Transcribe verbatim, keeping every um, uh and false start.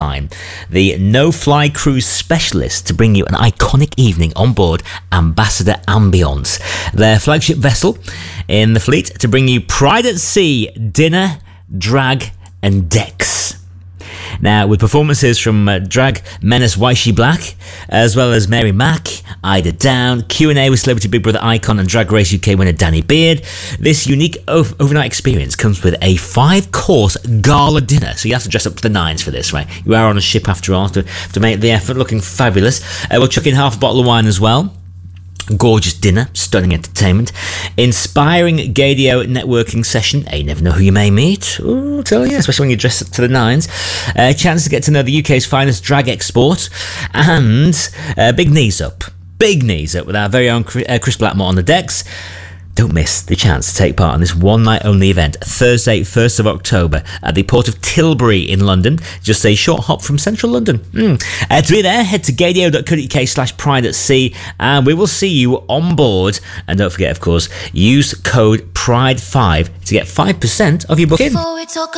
Line, the no-fly cruise specialist to bring you an iconic evening on board Ambassador Ambiance, their flagship vessel in the fleet, to bring you Pride at Sea dinner, drag and decks. Now, with performances from uh, drag menace Waishi Black, as well as Mary Mack, Ida Down, Q and A with Celebrity Big Brother icon and Drag Race U K winner Danny Beard, this unique ov- overnight experience comes with a five-course gala dinner. So you have to dress up to the nines for this, right? You are on a ship after all, to, to make the effort looking fabulous. Uh, we'll chuck in half a bottle of wine as well. Gorgeous dinner, stunning entertainment, inspiring Gadio networking session. Hey, you never know who you may meet. Ooh, I'll tell you, especially when you dress up to the nines. A uh, chance to get to know the U K's finest drag export, and uh, big knees up, big knees up with our very own Chris Blackmore on the decks. Don't miss the chance to take part in this one-night-only event, Thursday, first of October, at the port of Tilbury in London, just a short hop from central London. Mm. Uh, to be there, head to gadio.co.uk slash pride at sea, and we will see you on board. And don't forget, of course, use code pride five to get five percent of your booking. Before we talk